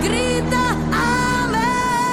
grita amén.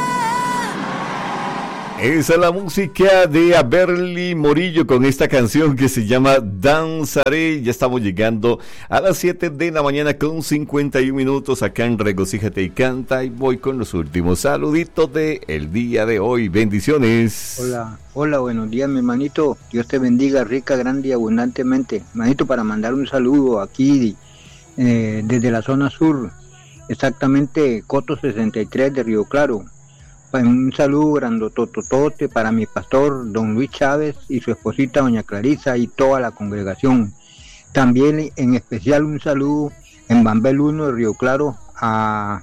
Esa es la música de Aberli Morillo con esta canción que se llama Danzaré. Ya estamos llegando a las 7 de la mañana con 51 minutos acá en Regocíjate y Canta, y voy con los últimos saluditos del día de hoy. Bendiciones. Hola, buenos días, mi hermanito. Dios te bendiga rica, grande y abundantemente. Hermanito, para mandar un saludo aquí desde la zona sur, exactamente Coto 63 de Río Claro. Un saludo grandototote para mi pastor don Luis Chávez y su esposita doña Clarisa y toda la congregación. También en especial un saludo en Bambel 1 de Río Claro a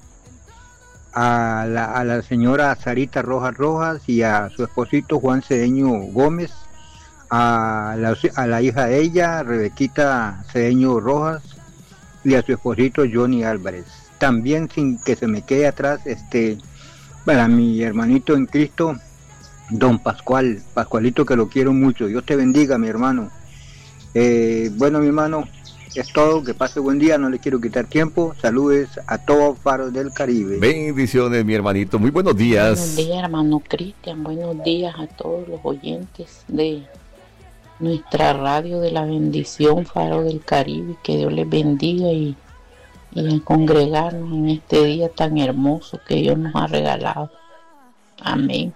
la señora Sarita Rojas y a su esposito Juan Cedeño Gómez, a la hija de ella, Rebequita Cedeño Rojas, y a su esposito Johnny Álvarez. También, sin que se me quede atrás, para mi hermanito en Cristo, don Pascualito, que lo quiero mucho. Dios te bendiga, mi hermano. Bueno, mi hermano, es todo. Que pase buen día, no le quiero quitar tiempo. Saludes a todos Faros del Caribe. Bendiciones, mi hermanito. Muy buenos días. Buenos días, hermano Cristian. Buenos días a todos los oyentes de nuestra radio de la bendición Faro del Caribe. Que Dios les bendiga y a congregarnos en este día tan hermoso que Dios nos ha regalado. Amén.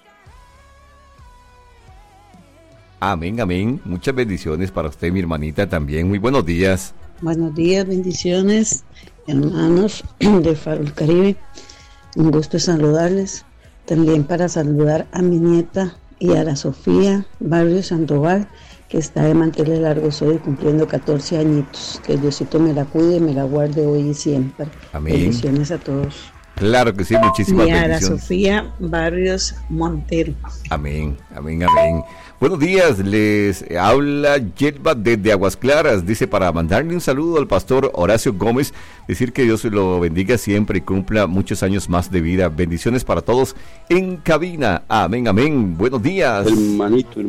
Amén, amén. Muchas bendiciones para usted, mi hermanita, también. Muy buenos días. Buenos días, bendiciones, hermanos de Faro del Caribe. Un gusto saludarles. También para saludar a mi nieta y a la Sofía Barrio Sandoval, que está de manteles largos hoy, cumpliendo 14 añitos. Que Diosito me la cuide y me la guarde hoy y siempre. Amén. Bendiciones a todos. Claro que sí, muchísimas bendiciones. Y a la Sofía Barrios Montero. Amén, amén, amén. Buenos días, les habla Yelva desde Aguas Claras. Dice, para mandarle un saludo al pastor Horacio Gómez, decir que Dios lo bendiga siempre y cumpla muchos años más de vida. Bendiciones para todos en cabina. Amén, amén. Buenos días. Hermanito.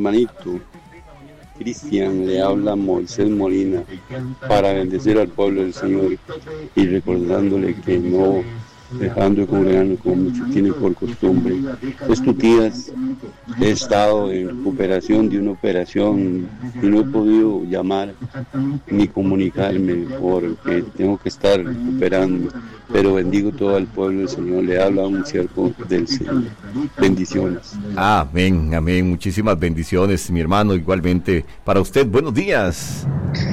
Cristian, le habla Moisés Molina para bendecir al pueblo del Señor y recordándole que no dejando de congregarnos como muchos tienen por costumbre. Estos días he estado en recuperación de una operación y no he podido llamar ni comunicarme porque tengo que estar recuperando, pero bendigo todo el pueblo del Señor. Le habla un siervo del Señor. Bendiciones. Amén, amén. Muchísimas bendiciones, mi hermano. Igualmente para usted. Buenos días.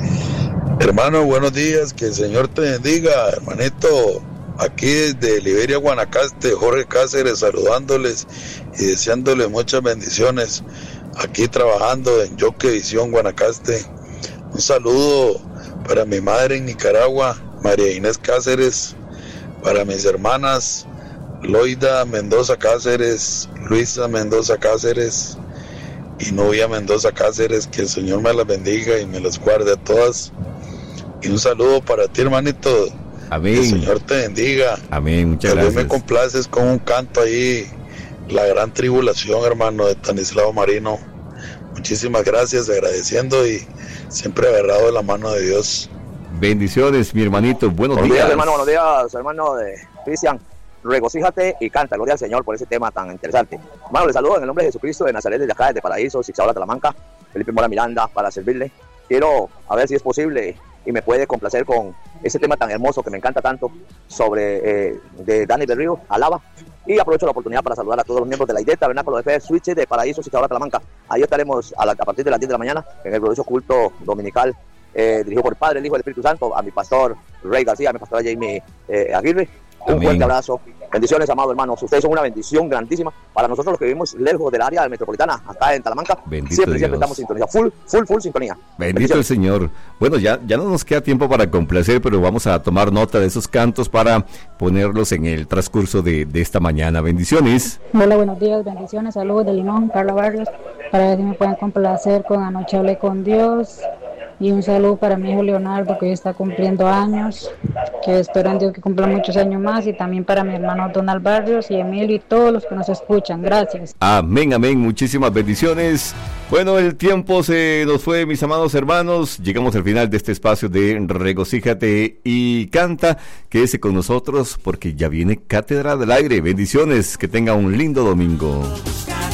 Hermano, buenos días. Que el Señor te bendiga, hermanito. Aquí desde Liberia, Guanacaste, Jorge Cáceres saludándoles y deseándoles muchas bendiciones. Aquí trabajando en Yoquevisión, Guanacaste. Un saludo para mi madre en Nicaragua, María Inés Cáceres, para mis hermanas Loida Mendoza Cáceres, Luisa Mendoza Cáceres y Novia Mendoza Cáceres. Que el Señor me las bendiga y me las guarde a todas. Y un saludo para ti, hermanito. Amén. Que el Señor te bendiga. Amén, muchas gracias. gracias. Me complaces con un canto ahí, La Gran Tribulación, hermano, de Tanislao Marino. Muchísimas gracias, agradeciendo y siempre agarrado de la mano de Dios. Bendiciones, mi hermanito. Buenos días, hermano. Buenos días, hermano de Cristian. Regocíjate y canta. Gloria al Señor por ese tema tan interesante. Hermano, les saludo en el nombre de Jesucristo de Nazaret, desde acá, desde Paraíso, Zixaola, Talamanca. Felipe Mora Miranda, para servirle. Quiero a ver si es posible y me puede complacer con ese tema tan hermoso que me encanta tanto sobre de Dani Berrío, Alaba. Y aprovecho la oportunidad para saludar a todos los miembros de la IDETA, Vernáculo de Fe, Switch de Paraíso, Zixaola, Talamanca. Ahí estaremos a partir de las 10 de la mañana en el glorioso culto dominical dirigido por el Padre, el Hijo y el Espíritu Santo, a mi pastor Rey García, a mi pastora Jamie Aguirre. Un Amén. fuerte abrazo. Bendiciones, amados hermanos. Ustedes son una bendición grandísima para nosotros los que vivimos lejos del área metropolitana, acá en Talamanca. Bendito siempre Dios. estamos en sintonía. Full sintonía. Bendito el Señor. Bueno, ya no nos queda tiempo para complacer, pero vamos a tomar nota de esos cantos para ponerlos en el transcurso de esta mañana. Bendiciones. Hola, buenos días, bendiciones, saludos de Limón, Carla Barrios, para ver si me pueden complacer con Anoche Hablé con Dios, Y un saludo para mi hijo Leonardo, que hoy está cumpliendo años, que espero en Dios que cumpla muchos años más, y también para mi hermano Donald Barrios y Emilio y todos los que nos escuchan. Gracias. Amén, amén, muchísimas bendiciones. Bueno, el tiempo se nos fue, mis amados hermanos. Llegamos al final de este espacio de Regocíjate y Canta. Quédese con nosotros porque ya viene Cátedra del Aire. Bendiciones, que tenga un lindo domingo.